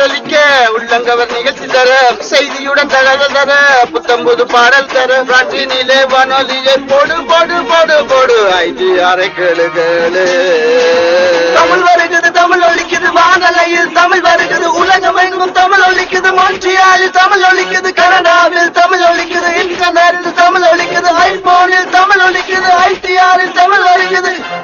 சொல்லலிக்க உள்ளங்கவர் நிகழ்ச்சி தர செய்தியுடன் தகவல் தர புத்தம்புது பாடல் தர பிரான்சினிலே வானொலியை போடு போடு போடு போடு ஐடி அரை கேளு கேளு தமிழ்